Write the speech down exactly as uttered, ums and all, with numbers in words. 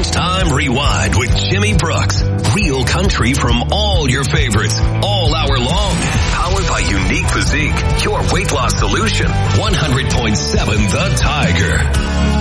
Time Rewind with Jimmy Brooks. Real country from all your favorites, all hour long. Powered by Unique Physique, your weight loss solution. one hundred point seven The Tiger.